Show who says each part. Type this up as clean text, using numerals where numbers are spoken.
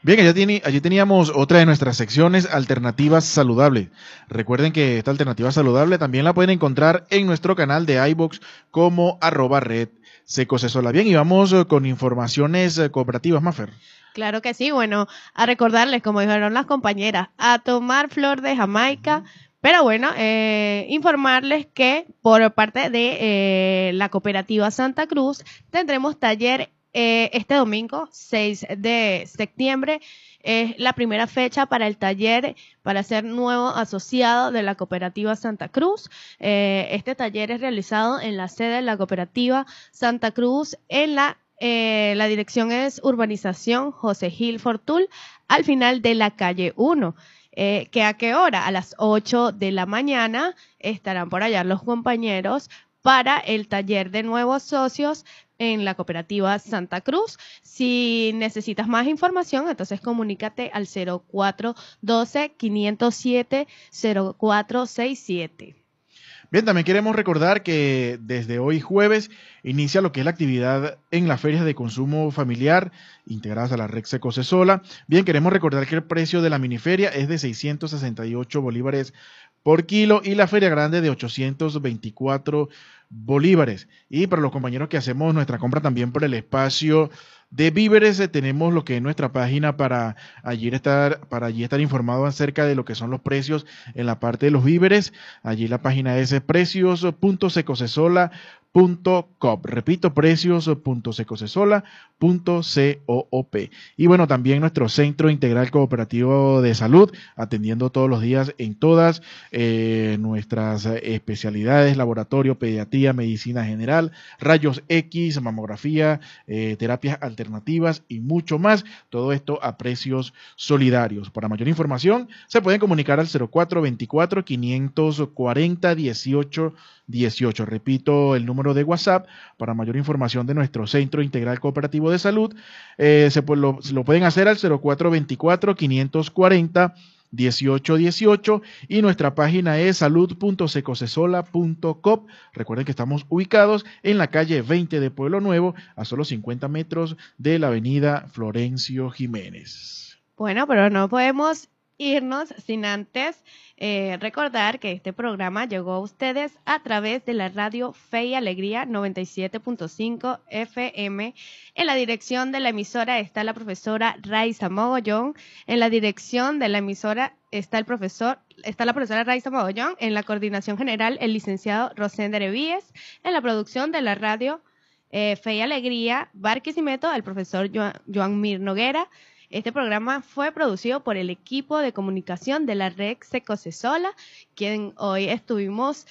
Speaker 1: Bien, allí teníamos otra de nuestras secciones, Alternativas Saludables. Recuerden que esta alternativa saludable también la pueden encontrar en nuestro canal de iVoox como @red secosesola. Bien, y vamos con informaciones cooperativas, Mafer.
Speaker 2: Claro que sí, bueno, a recordarles, como dijeron las compañeras, a tomar flor de Jamaica, pero bueno, informarles que por parte de la cooperativa Santa Cruz tendremos taller este domingo, 6 de septiembre. Es la primera fecha para el taller para ser nuevo asociado de la cooperativa Santa Cruz. Este taller es realizado en la sede de la cooperativa Santa Cruz en la dirección es Urbanización José Gil Fortul, al final de la calle 1. ¿Que a qué hora? A las 8 de la mañana estarán por allá los compañeros para el taller de nuevos socios en la cooperativa Santa Cruz. Si necesitas más información, entonces comunícate al 0412-507-0467.
Speaker 1: Bien, también queremos recordar que desde hoy jueves inicia lo que es la actividad en las ferias de consumo familiar integradas a la red Secosesola. Bien, queremos recordar que el precio de la miniferia es de 668 bolívares por kilo y la feria grande de 824 bolívares. Y para los compañeros que hacemos nuestra compra también por el espacio de víveres, tenemos lo que es nuestra página para allí estar informado acerca de lo que son los precios en la parte de los víveres. Allí la página es precios.secosesola.coop. Repito, precios.secosesola.coop. Y bueno, también nuestro Centro Integral Cooperativo de Salud, atendiendo todos los días en todas nuestras especialidades, laboratorio, pediatría, medicina general, rayos X, mamografía, terapias alternativas y mucho más. Todo esto a precios solidarios. Para mayor información, se pueden comunicar al 0424-540-1818. Repito el número de WhatsApp para mayor información de nuestro Centro Integral Cooperativo de Salud. Lo pueden hacer al 0424-540-1818 y nuestra página es salud.secosesola.coop. Recuerden que estamos ubicados en la calle 20 de Pueblo Nuevo, a solo 50 metros de la avenida Florencio Jiménez.
Speaker 2: Bueno, pero no podemos irnos sin antes recordar que este programa llegó a ustedes a través de la radio Fe y Alegría 97.5 FM. En la dirección de la emisora está la profesora Raiza Mogollón. En la dirección de la emisora está la profesora Raiza Mogollón. En la coordinación general, el licenciado Rosender Evíes. En la producción de la radio Fe y Alegría, Barquisimeto, el profesor Joan Mir Noguera. Este programa fue producido por el equipo de comunicación de la red Secosesola, quien hoy estuvimos